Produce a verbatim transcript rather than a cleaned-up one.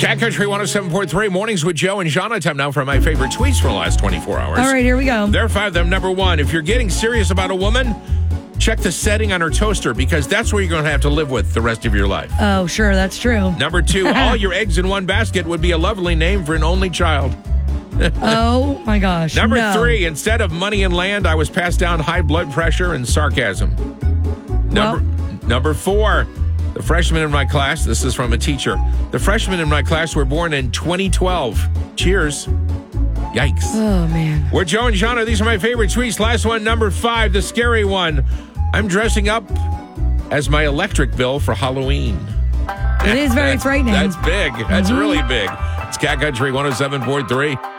Cat Country one oh seven point three, mornings with Joe and Jana. Time now for my favorite tweets for the last twenty-four hours. All right, here we go. There are five of them. Number one, if you're getting serious about a woman, check the setting on her toaster because that's where you're going to have to live with the rest of your life. Oh, sure, that's true. Number two, all your eggs in one basket would be a lovely name for an only child. Oh, my gosh. Number no. three, instead of money and land, I was passed down high blood pressure and sarcasm. Number, Well- number four, the freshmen in my class, this is from a teacher, the freshmen in my class were born in twenty twelve. Cheers. Yikes. Oh, man. We're Joe and Jana. These are my favorite tweets. Last one, number five, the scary one. I'm dressing up as my electric bill for Halloween. It is very That's- frightening. That's big. That's Mhm. really big. It's Cat Country one oh seven point three.